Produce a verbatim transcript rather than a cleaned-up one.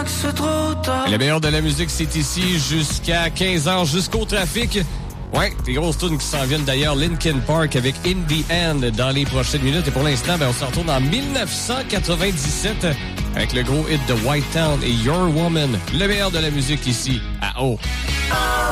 c'est trop tard. Et le meilleur de la musique, c'est ici jusqu'à quinze heures, jusqu'au trafic. Ouais, des grosses tunes qui s'en viennent d'ailleurs. Linkin Park avec In the End dans les prochaines minutes. Et pour l'instant, ben, on se retourne en dix-neuf cent quatre-vingt-dix-sept avec le gros hit de White Town et Your Woman. Le meilleur de la musique ici à O.